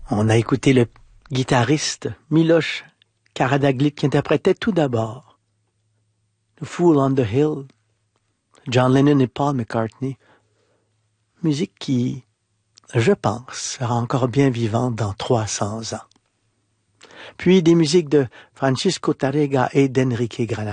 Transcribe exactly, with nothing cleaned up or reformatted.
On a écouté le guitariste Miloš Karađagić qui interprétait tout d'abord The Fool on the Hill, John Lennon et Paul McCartney. Musique qui, je pense, sera encore bien vivante dans trois cents ans. Puis des musiques de Francisco Tárrega et d'Enrique Granados.